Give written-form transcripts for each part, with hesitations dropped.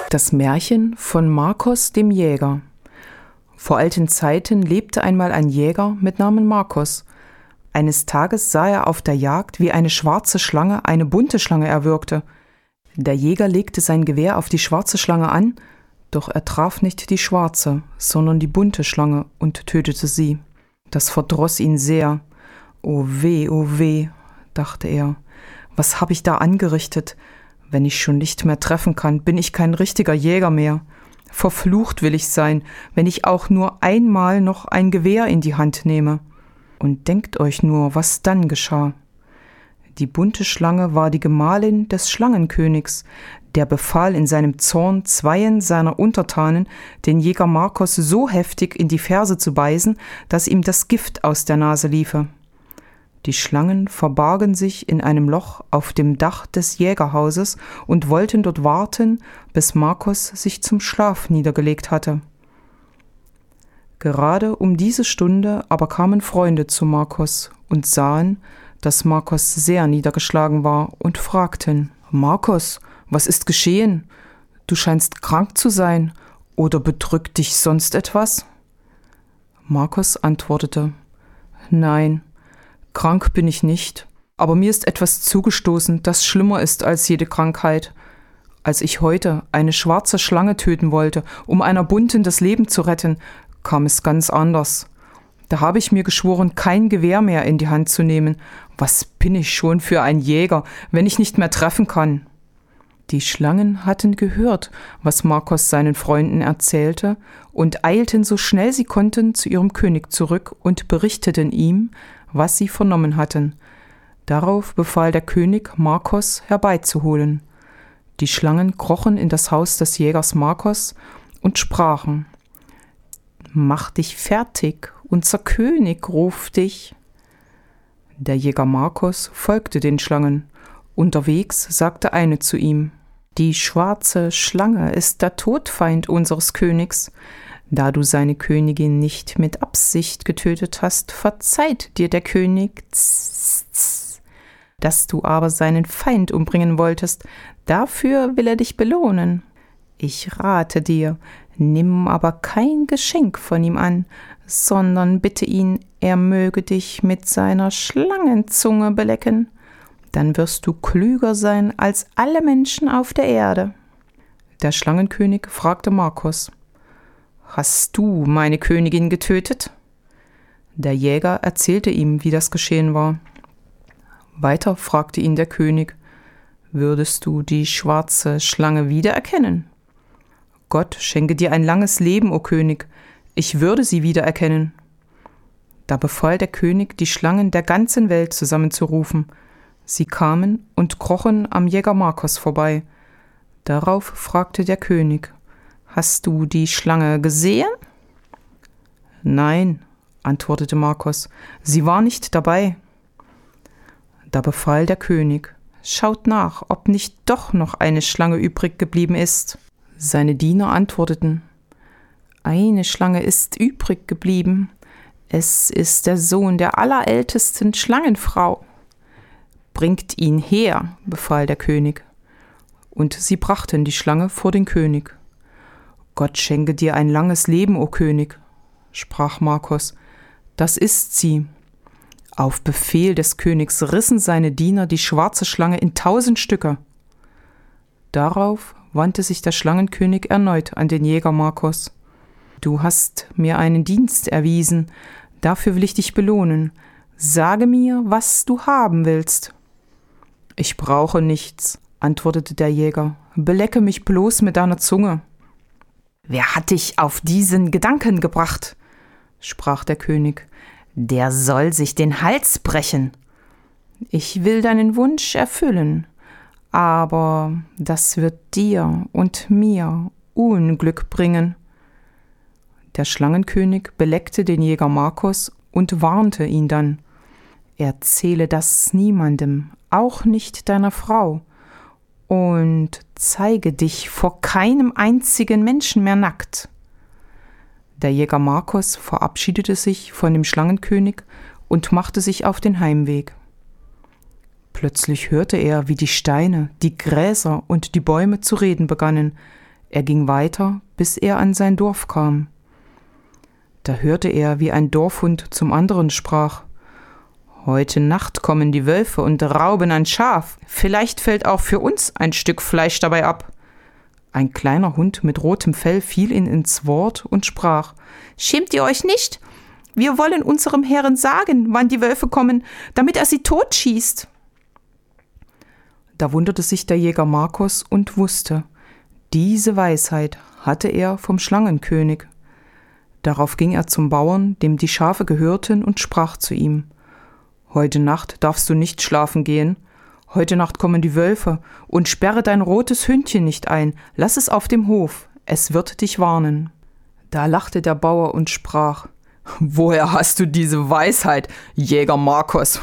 Das Märchen von Marcos dem Jäger. Vor alten Zeiten lebte einmal ein Jäger mit Namen Marcos. Eines Tages sah er auf der Jagd, wie eine schwarze Schlange eine bunte Schlange erwürgte. Der Jäger legte sein Gewehr auf die schwarze Schlange an, doch er traf nicht die schwarze, sondern die bunte Schlange und tötete sie. Das verdross ihn sehr. Oh weh, dachte er, was habe ich da angerichtet? Wenn ich schon nicht mehr treffen kann, bin ich kein richtiger Jäger mehr. Verflucht will ich sein, wenn ich auch nur einmal noch ein Gewehr in die Hand nehme. Und denkt euch nur, was dann geschah. Die bunte Schlange war die Gemahlin des Schlangenkönigs. Der befahl in seinem Zorn zweien seiner Untertanen, den Jäger Marcos so heftig in die Ferse zu beißen, dass ihm das Gift aus der Nase liefe. Die Schlangen verbargen sich in einem Loch auf dem Dach des Jägerhauses und wollten dort warten, bis Marcos sich zum Schlaf niedergelegt hatte. Gerade um diese Stunde aber kamen Freunde zu Marcos und sahen, dass Marcos sehr niedergeschlagen war und fragten: »Marcos, was ist geschehen? Du scheinst krank zu sein, oder bedrückt dich sonst etwas?« Marcos antwortete: »Nein, krank bin ich nicht, aber mir ist etwas zugestoßen, das schlimmer ist als jede Krankheit. Als ich heute eine schwarze Schlange töten wollte, um einer bunten das Leben zu retten, kam es ganz anders. Da habe ich mir geschworen, kein Gewehr mehr in die Hand zu nehmen. Was bin ich schon für ein Jäger, wenn ich nicht mehr treffen kann?« Die Schlangen hatten gehört, was Marcos seinen Freunden erzählte, und eilten so schnell sie konnten zu ihrem König zurück und berichteten ihm, was sie vernommen hatten. Darauf befahl der König, Marcos herbeizuholen. Die Schlangen krochen in das Haus des Jägers Marcos und sprachen: »Mach dich fertig, unser König ruft dich.« Der Jäger Marcos folgte den Schlangen. Unterwegs sagte eine zu ihm: »Die schwarze Schlange ist der Todfeind unseres Königs. Da du seine Königin nicht mit Absicht getötet hast, verzeiht dir der König. Dass du aber seinen Feind umbringen wolltest, dafür will er dich belohnen. Ich rate dir, nimm aber kein Geschenk von ihm an, sondern bitte ihn, er möge dich mit seiner Schlangenzunge belecken. Dann wirst du klüger sein als alle Menschen auf der Erde.« Der Schlangenkönig fragte Marcos: »Hast du meine Königin getötet?« Der Jäger erzählte ihm, wie das geschehen war. Weiter fragte ihn der König: »Würdest du die schwarze Schlange wiedererkennen?« »Gott schenke dir ein langes Leben, o König, ich würde sie wiedererkennen.« Da befahl der König, die Schlangen der ganzen Welt zusammenzurufen. Sie kamen und krochen am Jäger Marcos vorbei. Darauf fragte der König: »Hast du die Schlange gesehen?« »Nein«, antwortete Marcos, »sie war nicht dabei.« Da befahl der König: »Schaut nach, ob nicht doch noch eine Schlange übrig geblieben ist.« Seine Diener antworteten: »Eine Schlange ist übrig geblieben. Es ist der Sohn der allerältesten Schlangenfrau.« »Bringt ihn her«, befahl der König. Und sie brachten die Schlange vor den König. »Gott schenke dir ein langes Leben, o König«, sprach Marcos. »Das ist sie.« Auf Befehl des Königs rissen seine Diener die schwarze Schlange in 1000 Stücke. Darauf wandte sich der Schlangenkönig erneut an den Jäger Marcos. »Du hast mir einen Dienst erwiesen, dafür will ich dich belohnen. Sage mir, was du haben willst.« »Ich brauche nichts«, antwortete der Jäger. »Belecke mich bloß mit deiner Zunge.« »Wer hat dich auf diesen Gedanken gebracht?«, sprach der König. »Der soll sich den Hals brechen.« »Ich will deinen Wunsch erfüllen, aber das wird dir und mir Unglück bringen.« Der Schlangenkönig beleckte den Jäger Marcos und warnte ihn dann: »Erzähle das niemandem, auch nicht deiner Frau, und zeige dich vor keinem einzigen Menschen mehr nackt.« Der Jäger Marcos verabschiedete sich von dem Schlangenkönig und machte sich auf den Heimweg. Plötzlich hörte er, wie die Steine, die Gräser und die Bäume zu reden begannen. Er ging weiter, bis er an sein Dorf kam. Da hörte er, wie ein Dorfhund zum anderen sprach: »Heute Nacht kommen die Wölfe und rauben ein Schaf. Vielleicht fällt auch für uns ein Stück Fleisch dabei ab.« Ein kleiner Hund mit rotem Fell fiel ihm ins Wort und sprach: »Schämt ihr euch nicht? Wir wollen unserem Herrn sagen, wann die Wölfe kommen, damit er sie totschießt.« Da wunderte sich der Jäger Markus und wusste, diese Weisheit hatte er vom Schlangenkönig. Darauf ging er zum Bauern, dem die Schafe gehörten, und sprach zu ihm: »Heute Nacht darfst du nicht schlafen gehen. Heute Nacht kommen die Wölfe, und sperre dein rotes Hündchen nicht ein, lass es auf dem Hof, es wird dich warnen.« Da lachte der Bauer und sprach: »Woher hast du diese Weisheit, Jäger Markus?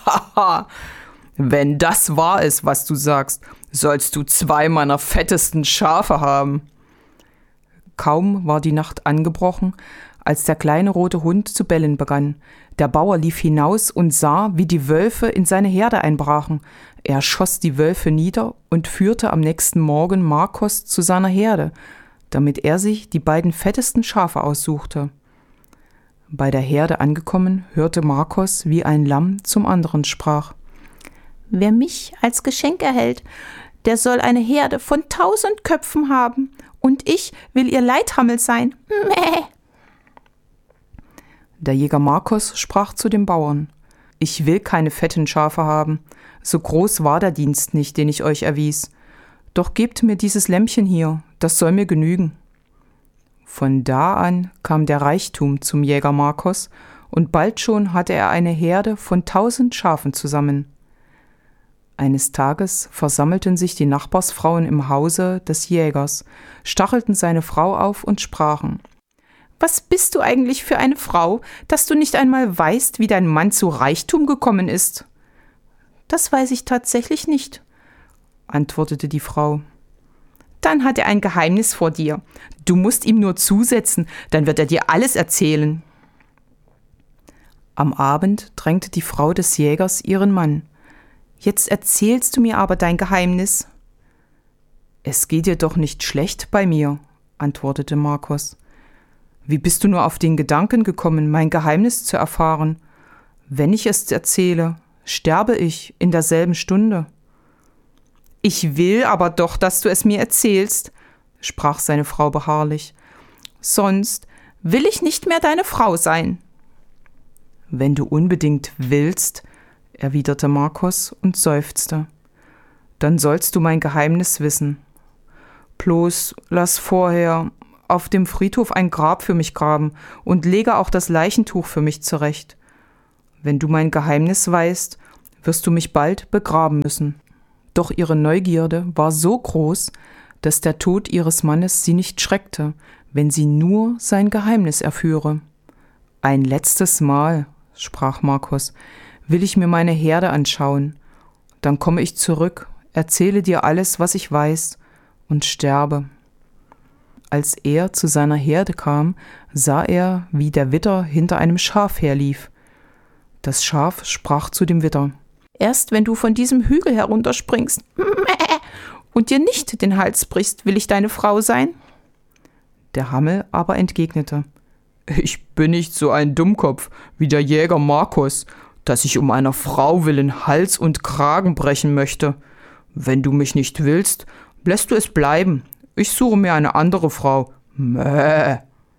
Wenn das wahr ist, was du sagst, sollst du 2 meiner fettesten Schafe haben.« Kaum war die Nacht angebrochen, als der kleine rote Hund zu bellen begann. Der Bauer lief hinaus und sah, wie die Wölfe in seine Herde einbrachen. Er schoss die Wölfe nieder und führte am nächsten Morgen Markus zu seiner Herde, damit er sich die 2 fettesten Schafe aussuchte. Bei der Herde angekommen, hörte Markus, wie ein Lamm zum anderen sprach: »Wer mich als Geschenk erhält, der soll eine Herde von 1000 Köpfen haben, und ich will ihr Leithammel sein. Mäh!« Der Jäger Markus sprach zu dem Bauern: »Ich will keine fetten Schafe haben, so groß war der Dienst nicht, den ich euch erwies. Doch gebt mir dieses Lämmchen hier, das soll mir genügen.« Von da an kam der Reichtum zum Jäger Markus, und bald schon hatte er eine Herde von 1000 Schafen zusammen. Eines Tages versammelten sich die Nachbarsfrauen im Hause des Jägers, stachelten seine Frau auf und sprachen: »Was bist du eigentlich für eine Frau, dass du nicht einmal weißt, wie dein Mann zu Reichtum gekommen ist?« »Das weiß ich tatsächlich nicht«, antwortete die Frau. »Dann hat er ein Geheimnis vor dir. Du musst ihm nur zusetzen, dann wird er dir alles erzählen.« Am Abend drängte die Frau des Jägers ihren Mann: »Jetzt erzählst du mir aber dein Geheimnis.« »Es geht dir doch nicht schlecht bei mir«, antwortete Markus. »Wie bist du nur auf den Gedanken gekommen, mein Geheimnis zu erfahren? Wenn ich es erzähle, sterbe ich in derselben Stunde.« »Ich will aber doch, dass du es mir erzählst«, sprach seine Frau beharrlich. »Sonst will ich nicht mehr deine Frau sein.« »Wenn du unbedingt willst«, erwiderte Markus und seufzte, »dann sollst du mein Geheimnis wissen. Bloß lass vorher auf dem Friedhof ein Grab für mich graben und lege auch das Leichentuch für mich zurecht. Wenn du mein Geheimnis weißt, wirst du mich bald begraben müssen.« Doch ihre Neugierde war so groß, dass der Tod ihres Mannes sie nicht schreckte, wenn sie nur sein Geheimnis erführe. »Ein letztes Mal«, sprach Markus, »will ich mir meine Herde anschauen. Dann komme ich zurück, erzähle dir alles, was ich weiß, und sterbe.« Als er zu seiner Herde kam, sah er, wie der Widder hinter einem Schaf herlief. Das Schaf sprach zu dem Widder: »Erst wenn du von diesem Hügel herunterspringst und dir nicht den Hals brichst, will ich deine Frau sein.« Der Hammel aber entgegnete: »Ich bin nicht so ein Dummkopf wie der Jäger Markus, dass ich um einer Frau willen Hals und Kragen brechen möchte. Wenn du mich nicht willst, lässt du es bleiben. Ich suche mir eine andere Frau. Mäh.«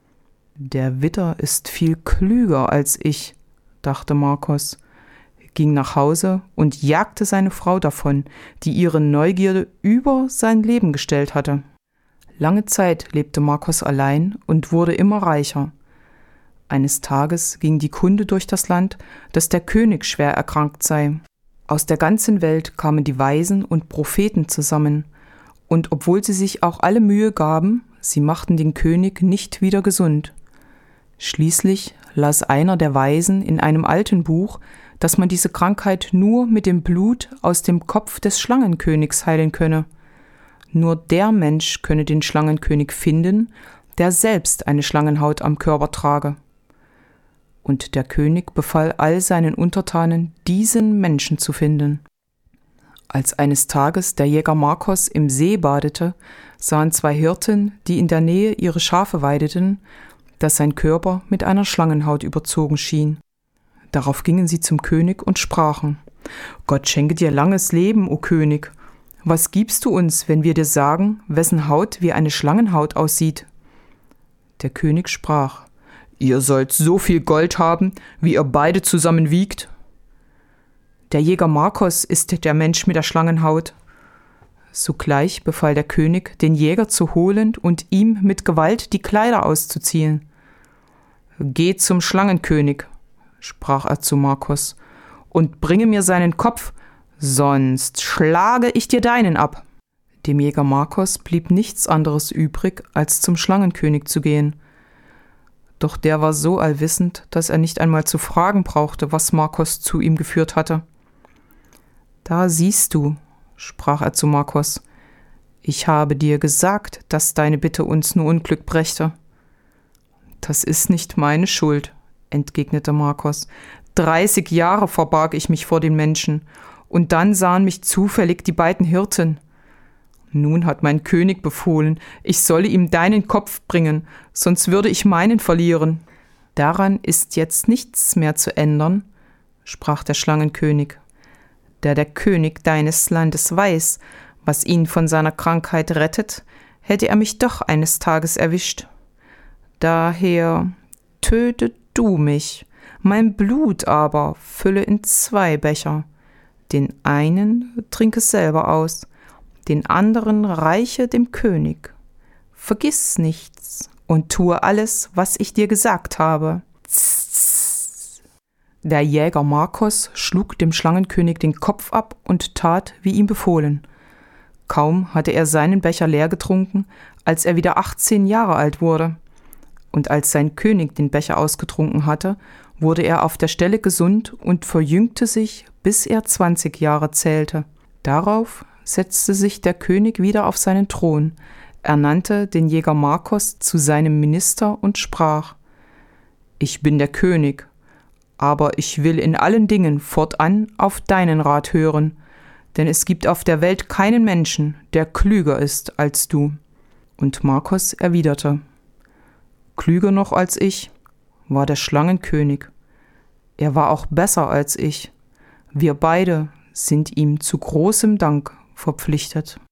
»Der Widder ist viel klüger als ich«, dachte Markus, ging nach Hause und jagte seine Frau davon, die ihre Neugierde über sein Leben gestellt hatte. Lange Zeit lebte Markus allein und wurde immer reicher. Eines Tages ging die Kunde durch das Land, dass der König schwer erkrankt sei. Aus der ganzen Welt kamen die Weisen und Propheten zusammen, und obwohl sie sich auch alle Mühe gaben, sie machten den König nicht wieder gesund. Schließlich las einer der Weisen in einem alten Buch, dass man diese Krankheit nur mit dem Blut aus dem Kopf des Schlangenkönigs heilen könne. Nur der Mensch könne den Schlangenkönig finden, der selbst eine Schlangenhaut am Körper trage. Und der König befahl all seinen Untertanen, diesen Menschen zu finden. Als eines Tages der Jäger Marcos im See badete, sahen 2 Hirten, die in der Nähe ihre Schafe weideten, dass sein Körper mit einer Schlangenhaut überzogen schien. Darauf gingen sie zum König und sprachen: »Gott schenke dir langes Leben, o König. Was gibst du uns, wenn wir dir sagen, wessen Haut wie eine Schlangenhaut aussieht?« Der König sprach: »Ihr sollt so viel Gold haben, wie ihr beide zusammen wiegt.« »Der Jäger Marcos ist der Mensch mit der Schlangenhaut.« Sogleich befahl der König, den Jäger zu holen und ihm mit Gewalt die Kleider auszuziehen. »Geh zum Schlangenkönig«, sprach er zu Marcos, »und bringe mir seinen Kopf, sonst schlage ich dir deinen ab.« Dem Jäger Marcos blieb nichts anderes übrig, als zum Schlangenkönig zu gehen. Doch der war so allwissend, dass er nicht einmal zu fragen brauchte, was Marcos zu ihm geführt hatte. »Da siehst du«, sprach er zu Marcos, »ich habe dir gesagt, dass deine Bitte uns nur Unglück brächte.« »Das ist nicht meine Schuld«, entgegnete Marcos. 30 Jahre verbarg ich mich vor den Menschen, und dann sahen mich zufällig die beiden Hirten. Nun hat mein König befohlen, ich solle ihm deinen Kopf bringen, sonst würde ich meinen verlieren.« »Daran ist jetzt nichts mehr zu ändern«, sprach der Schlangenkönig. »Da der König deines Landes weiß, was ihn von seiner Krankheit rettet, hätte er mich doch eines Tages erwischt. Daher töte du mich, mein Blut aber fülle in 2 Becher. Den einen trinke selber aus, den anderen reiche dem König. Vergiss nichts und tue alles, was ich dir gesagt habe.« Der Jäger Marcos schlug dem Schlangenkönig den Kopf ab und tat, wie ihm befohlen. Kaum hatte er seinen Becher leer getrunken, als er wieder 18 Jahre alt wurde. Und als sein König den Becher ausgetrunken hatte, wurde er auf der Stelle gesund und verjüngte sich, bis er 20 Jahre zählte. Darauf setzte sich der König wieder auf seinen Thron, ernannte den Jäger Marcos zu seinem Minister und sprach: »Ich bin der König, aber ich will in allen Dingen fortan auf deinen Rat hören, denn es gibt auf der Welt keinen Menschen, der klüger ist als du.« Und Marcos erwiderte: »Klüger noch als ich war der Schlangenkönig. Er war auch besser als ich. Wir beide sind ihm zu großem Dank verpflichtet.«